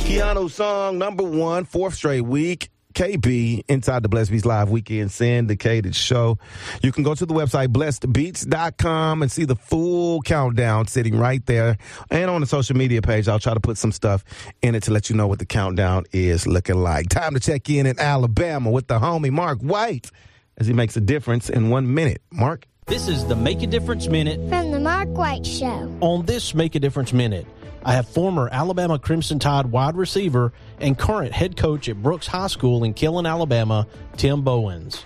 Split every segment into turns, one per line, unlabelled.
Keanu song number 1, 4th straight week. KB inside the Blessed Beats Live Weekend syndicated show. You can go to the website blessedbeats.com and see the full countdown sitting right there. And on the social media page, I'll try to put some stuff in it to let you know what the countdown is looking like. Time to check in Alabama with the homie Mark White as he makes a difference in 1 minute. Mark?
This is the Make a Difference Minute
from the Mark White Show.
On this Make a Difference Minute, I have former Alabama Crimson Tide wide receiver and current head coach at Brooks High School in Killen, Alabama, Tim Bowens.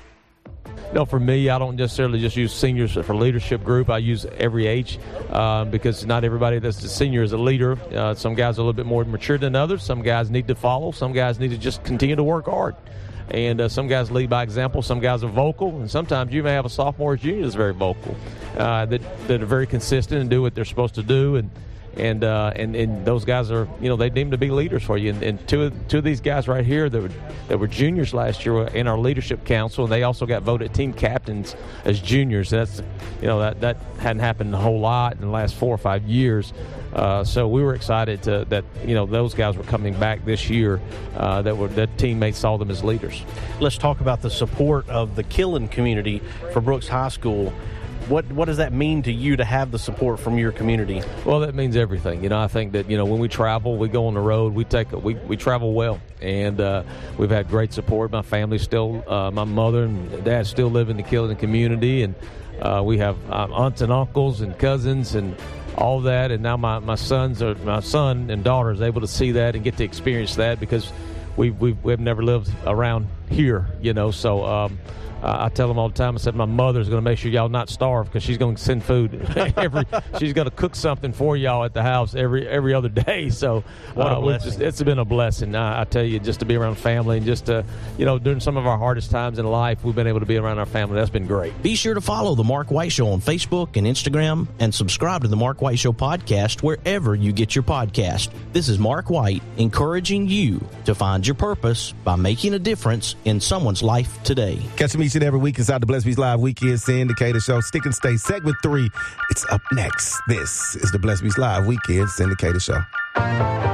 No, for me, I don't necessarily just use seniors for leadership group. I use every age because not everybody that's a senior is a leader. Some guys are a little bit more mature than others. Some guys need to follow. Some guys need to just continue to work hard. And some guys lead by example. Some guys are vocal. And sometimes you may have a sophomore or junior that's very vocal, that are very consistent and do what they're supposed to do. And those guys are, they deem to be leaders for you. And two of these guys right here that were juniors last year were in our leadership council, and they also got voted team captains as juniors. That's, that hadn't happened a whole lot in the last 4 or 5 years. So we were excited that those guys were coming back this year. That teammates saw them as leaders.
Let's talk about the support of the Killen community for Brooks High School. What does that mean to you to have the support from your community?
Well, that means everything. I think that, when we travel, we go on the road, we travel well. And we've had great support. My family still, my mother and dad still live in the Killen community. And we have aunts and uncles and cousins and all that. And now my son and daughter is able to see that and get to experience that because we've never lived around here, So I tell them all the time, I said, my mother's going to make sure y'all not starve because she's going to send food. She's going to cook something for y'all at the house every other day. So it's been a blessing. I tell you, just to be around family and just to, during some of our hardest times in life, we've been able to be around our family. That's been great.
Be sure to follow The Mark White Show on Facebook and Instagram and subscribe to The Mark White Show podcast wherever you get your podcast. This is Mark White encouraging you to find your purpose by making a difference in someone's life today.
Catch me every week inside the Blessed Beats Live Weekend syndicated show. Stick and Stay segment 3. It's up next. This is the Blessed Beats Live Weekend syndicated show.